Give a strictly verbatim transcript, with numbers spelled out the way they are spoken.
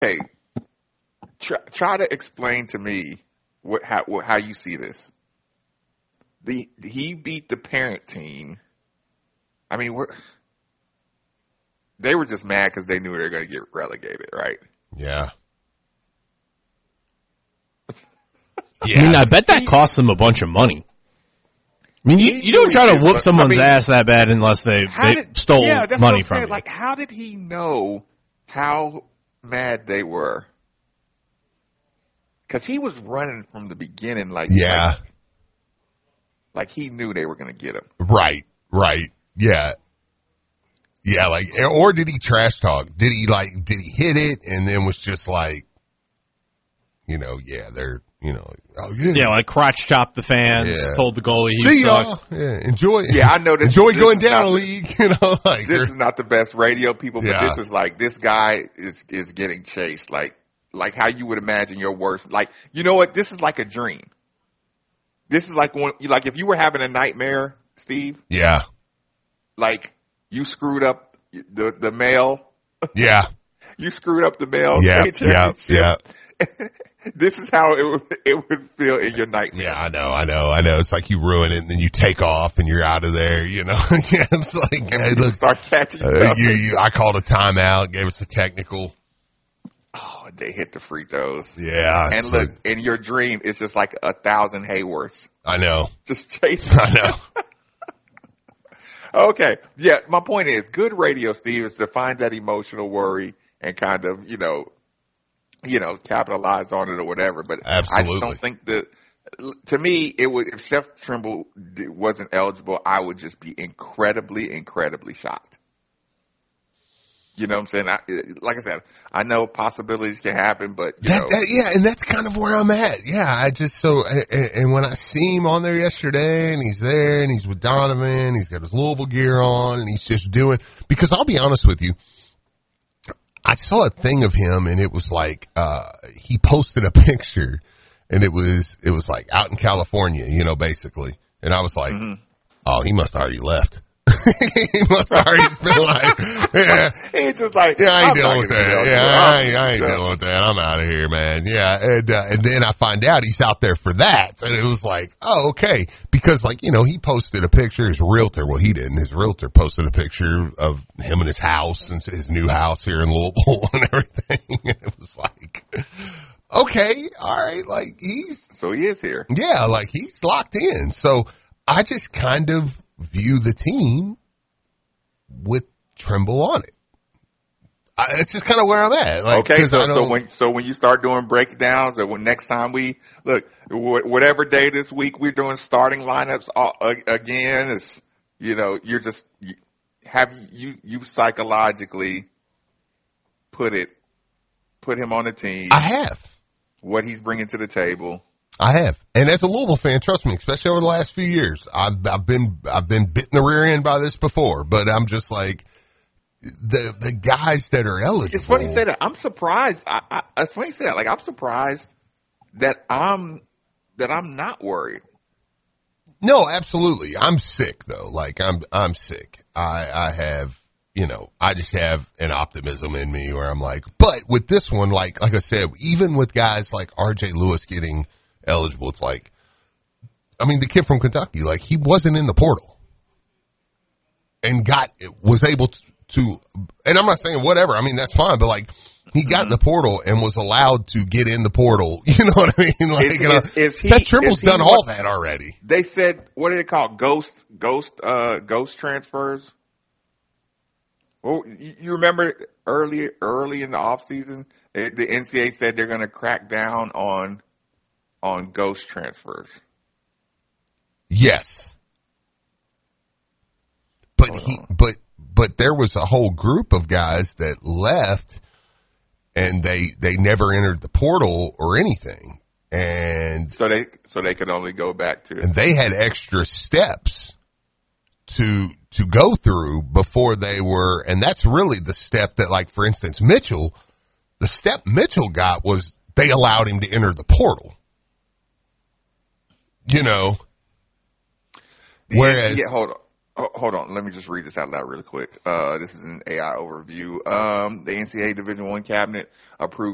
okay, try, try to explain to me what how what, how you see this. The he beat the parent team. I mean, we're, they were just mad because they knew they were going to get relegated, right? Yeah. Yeah. I mean, I bet that cost them a bunch of money. I mean, you, you don't try to whoop someone's I mean, ass that bad unless they, they did, stole yeah, that's money what I'm from saying. you. Like, how did he know how mad they were? Because he was running from the beginning, like yeah, like, like he knew they were going to get him. Right, right, yeah, yeah. Like, or did he trash talk? Did he like? Did he hit it and then was just like, you know, yeah, they're. You know, oh yeah, yeah, like crotch chopped the fans, yeah. told the goalie he See sucked. Y'all. Yeah, enjoy. Yeah, I know this. Enjoy this going down a the, league. You know, like this is not the best radio, people, but yeah. this is like this guy is is getting chased, like like how you would imagine your worst. Like, you know what? This is like a dream. This is like when, like if you were having a nightmare, Steve. Yeah. Like you screwed up the the mail. Yeah. You screwed up the mail. Yeah. Yeah. Yeah. This is how it would, it would feel in your nightmare. Yeah, I know, I know, I know. It's like you ruin it and then you take off and you're out of there, you know. Yeah, it's like, hey, look, start catching uh, you, you, I called a timeout, gave us a technical. Oh, they hit the free throws. Yeah. And look, like, in your dream, it's just like a thousand Hayworths. I know. Just chasing. I know. Okay. Yeah, my point is, good radio, Steve, is to find that emotional worry and kind of, you know, you know, capitalize on it or whatever. But Absolutely. I just don't think that, to me, it would, if Seth Trimble wasn't eligible, I would just be incredibly, incredibly shocked. You know what I'm saying? I, like I said, I know possibilities can happen, but you that, know. That, yeah, and that's kind of where I'm at. Yeah, I just so and, and when I see him on there yesterday, and he's there, and he's with Donovan, he's got his Louisville gear on, and he's just doing. Because I'll be honest with you, I saw a thing of him, and it was like uh he posted a picture, and it was it was like out in California, you know, basically, and I was like, mm-hmm. oh, he must have already left. He must have already been like, yeah. He's just like, yeah, I ain't I'm dealing with that. Yeah, I ain't, I ain't yeah. dealing with that. I'm out of here, man. Yeah, and uh, and then I find out he's out there for that, and it was like, oh, okay, because like you know he posted a picture. His realtor, well, he didn't. His realtor posted a picture of him and his house and his new house here in Louisville and everything. And it was like, okay, all right, like he's so he is here. Yeah, like he's locked in. So I just kind of view the team with Trimble on it. I, it's just kind of where I'm at. Like, okay, so, so when so when you start doing breakdowns, or when next time we look, wh- whatever day this week we're doing starting lineups all, uh, again, is you know you're just you, have you you psychologically put it put him on the team. I have what he's bringing to the table. I have. And as a Louisville fan, trust me, especially over the last few years, I've, I've been, I've been bitten the rear end by this before, but I'm just like, the, the guys that are eligible. It's funny you say that. I'm surprised. I, I, it's funny you say that. Like, I'm surprised that I'm, that I'm not worried. No, absolutely. I'm sick though. Like, I'm, I'm sick. I, I have, you know, I just have an optimism in me where I'm like, but with this one, like, like I said, even with guys like R J Lewis getting eligible, it's like, I mean, the kid from Kentucky, like he wasn't in the portal and got, was able to, to and I'm not saying whatever, I mean, that's fine, but like he got mm-hmm. in the portal and was allowed to get in the portal. You know what I mean? Like, is, you know, is, is he, Seth Trimble's he, done all that already. They said, what do they call ghost, ghost, uh, ghost transfers? Well, you remember early, early in the off season, the N C A A said they're going to crack down on, on ghost transfers. Yes. But Hold he, on. but, but there was a whole group of guys that left and they, they never entered the portal or anything. And so they, so they could only go back to, and they had extra steps to, to go through before they were, and that's really the step that, like, for instance, Mitchell, the step Mitchell got was they allowed him to enter the portal. You know, the whereas, yeah, hold on, hold on, let me just read this out loud really quick. Uh, this is an A I overview. Um, the N C A A Division One cabinet approved